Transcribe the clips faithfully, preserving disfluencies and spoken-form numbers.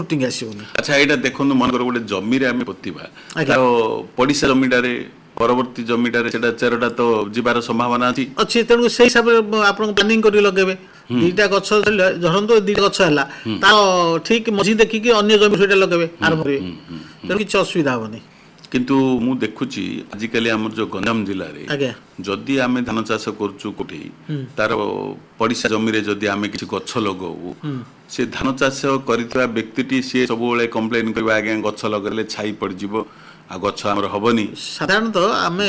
Footing ଆସିବନି। ଆଚ୍ଛା ଏଇଟା ଦେଖନ୍ତୁ ମନେକର ଗୋଟେ ଜମିରେ ଆମେ ପୋତିବା ତ ପଡ଼ିଶା ଜମିଟାରେ ପରବର୍ତ୍ତୀ ଜମିଟାରେ ସେଟା ଚେରଟା ତ ଯିବାର ସମ୍ଭାବନା ଅଛି ଅଛି ତେଣୁ ସେଇ ହିସାବରେ ଆପଣ ପ୍ଲାନିଂ କରି ଲଗେଇବେ। ଦିଟା ଗଛ ଧରନ୍ତୁ ଦିଟା ଗଛ ହେଲା ତା ଠିକ ମଝି ଦେଖିକି ଅନ୍ୟ ଜମି ସେଇଟା ଲଗେଇବେ ଆରମ୍ଭ କରିବେ, ତେଣୁ କିଛି ଅସୁବିଧା ହବନି। କିନ୍ତୁ ମୁଁ ଦେଖୁଛି ଆଜିକାଲି ଆମର ଯୋଉ ଗଞ୍ଜାମ ଜିଲ୍ଲାରେ ଯଦି ଆମେ ଧାନ ଚାଷ କରୁଛୁ କୋଉଠି ତାର ପଡ଼ିଶା ଜମିରେ ଯଦି ଆମେ କିଛି ଗଛ ଲଗାଉ ସେ ଧାନ ଚାଷ କରିଥିବା ବ୍ୟକ୍ତିଟି ସିଏ ସବୁବେଳେ କମ୍ପ୍ଲେନ୍ କରିବ ଆଜ୍ଞା ଗଛ ଲଗାଇଲେ ଛାଇ ପଡ଼ିଯିବ ଆଉ ଗଛ ଆମର ହବନି। ସାଧାରଣତଃ ଆମେ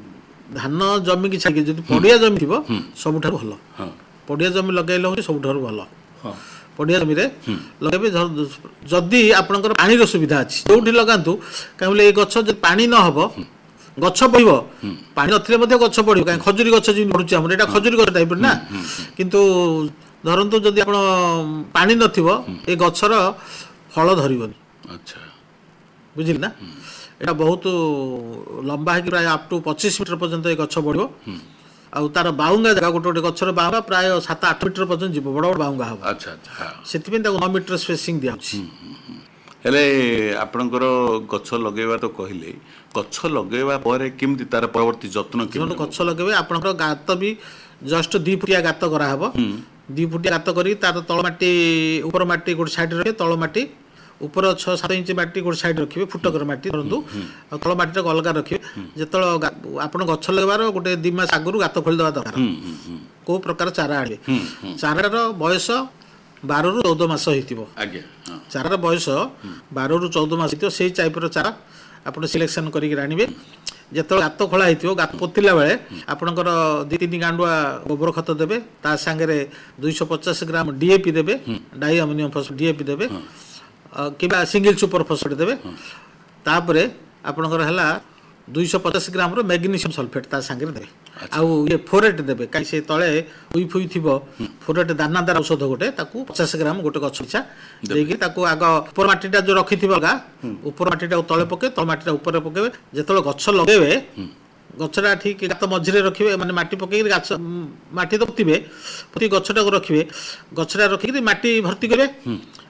ଧାନ ଜମିକି ଛାଡ଼ିକି ଯଦି ପଡ଼ିଆ ଜମି ଥିବ ସବୁଠାରୁ ଭଲ, ପଡ଼ିଆ ଜମି ଲଗାଇଲେ ହେଉଛି ସବୁଠାରୁ ଭଲ। ପଡ଼ିଆ ଜମିରେ ଲଗାଇବେ ଯଦି ଆପଣଙ୍କର ପାଣିର ସୁବିଧା ଅଛି ଯୋଉଠି ଲଗାନ୍ତୁ, କାହିଁକି ଏଇ ଗଛ ଯଦି ପାଣି ନ ହବ ଗଛ ବଢ଼ିବ, ପାଣି ନଥିଲେ ମଧ୍ୟ ଗଛ ବଢ଼ିବ। କାହିଁକି ଖଜୁରୀ ଗଛ ଯେମିତି ବଢ଼ୁଛି ଆମର ଏଇଟା ଖଜୁରୀ ଗଛ ଟାଇପର ନା, କିନ୍ତୁ ଧରନ୍ତୁ ଯଦି ଆପଣ ପାଣି ନଥିବ ଏ ଗଛର ଫଳ ଧରିବନି। ଆଚ୍ଛା ବୁଝିଲେ ନା, ଏଇଟା ବହୁତ ଲମ୍ବା ହେଇକି ପ୍ରାୟ ଅପ୍ ଟୁ ପଚିଶ ମିଟର ପର୍ଯ୍ୟନ୍ତ ଏ ଗଛ ବଢ଼ିବ। ଆଉ ତାର ବାଉଙ୍ଗା ଜାଗା ଗୋଟେ ଗୋଟେ ଗଛର ବାଉଙ୍ଗା ପ୍ରାୟ ସାତ ଆଠ ମିଟର ପର୍ଯ୍ୟନ୍ତ ଯିବ, ବଡ଼ ବଡ଼ ବାଉଙ୍ଗା ହବ। ଆଚ୍ଛା ଆଚ୍ଛା ସେଥିପାଇଁ ତାକୁ ନଅ ମିଟର ସ୍ପେସିଂ ଦିଆଯାଉଛି। ହେଲେ ଆପଣଙ୍କର ଗଛ ଲଗେଇବା ତ କହିଲେ ଗଛ ଲଗେଇବା ପରେ କେମିତି ତାର ପରବର୍ତ୍ତୀ ଯତ୍ନ କେମିତି? ଗଛ ଲଗେଇବେ ଆପଣଙ୍କର ଗାତ ବି ଜଷ୍ଟ ଦୁଇ ଫୁଟିଆ ଗାତ କରାହବ। ଦୁଇ ଫୁଟିଆ ଗାତ କରି ତାର ତଳ ମାଟି ଉପର ମାଟି ଗୋଟେ ସାଇଡ୍ ରଖିବେ, ତଳ ମାଟି ଉପର ଛଅ ସାତ ଇଞ୍ଚ ମାଟି ଗୋଟେ ସାଇଡ୍ ରଖିବେ, ଫୁଟକର ମାଟି ଧରନ୍ତୁ, ଆଉ ତଳ ମାଟିଟାକୁ ଅଲଗା ରଖିବେ। ଯେତେବେଳେ ଆପଣ ଗଛ ଲଗାଇବାର ଗୋଟେ ଦୁଇ ମାସ ଆଗରୁ ଗାତ ଖୋଲିଦେବା ଦରକାର। କେଉଁ ପ୍ରକାର ଚାରା ଆଣିବେ, ଚାରାର ବୟସ ବାରରୁ ଚଉଦ ମାସ ହେଇଥିବ। ଚାରାର ବୟସ ବାରରୁ ଚଉଦ ମାସ ହେଇଥିବ ସେଇ ଟାଇପ୍ର ଚାରା ଆପଣ ସିଲେକ୍ସନ୍ କରିକି ଆଣିବେ। ଯେତେବେଳେ ଗାତ ଖୋଳା ହେଇଥିବ ଗାତ ପୋତିଲା ବେଳେ ଆପଣଙ୍କର ଦୁଇ ତିନି ଗାଣ୍ଡୁଆ ଗୋବର ଖତ ଦେବେ, ତା ସାଙ୍ଗରେ ଦୁଇଶହ ପଚାଶ ଗ୍ରାମ ଡିଏପି ଦେବେ, ଡାଇ ଆମୋନିୟମ ଫସଫେଟ୍ ଡିଏପି ଦେବେ କିମ୍ବା ସିଙ୍ଗଲ ସୁପର ଫସଫେଟ୍ ଦେବେ। ତାପରେ ଆପଣଙ୍କର ହେଲା ଦୁଇଶହ ପଚାଶ ଗ୍ରାମର ମ୍ୟାଗ୍ନେସିୟମ୍ ସଲଫେଟ୍ ତା ସାଙ୍ଗରେ ଦେବେ। ଆଉ ଇଏ ଫୋରେଟ୍ ଦେବେ, କାହିଁ ସେ ତଳେ ଉଇ ଫୁଇ ଥିବ, ଫୋରେଟ୍ ଦାନାଦାର ଔଷଧ ଗୋଟେ ତାକୁ ପଚାଶ ଗ୍ରାମ ଗୋଟେ ଗଛ ପିଛା ଦେଇକି ତାକୁ ଆଗ ଉପର ମାଟିଟା ଯୋଉ ରଖିଥିବ ଗା ଉପର ମାଟିଟାକୁ ତଳେ ପକେଇବେ, ତଳ ମାଟିଟା ଉପରେ ପକେଇବେ। ଯେତେବେଳେ ଗଛ ଲଗେଇବେ ଗଛଟା ଠିକ୍ ଗାତ ମଝିରେ ରଖିବେ, ମାନେ ମାଟି ପକେଇକି ଗଛ ମାଟି ତ ପୋତିବେ, ପୋତି ଗଛଟାକୁ ରଖିବେ, ଗଛଟା ରଖିକିରି ମାଟି ଭର୍ତ୍ତି କରିବେ।